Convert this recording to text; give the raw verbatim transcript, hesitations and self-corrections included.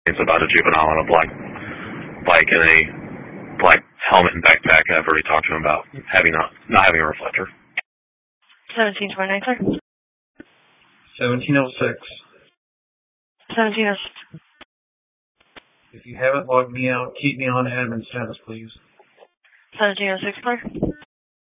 It's about a juvenile on a black bike and a black helmet and backpack. I've already talked to him about having not, not having a reflector. seventeen twenty-nine, sir. seventeen oh six. seventeen oh six. If you haven't logged me out, keep me on admin status, please. seventeen oh six, sir.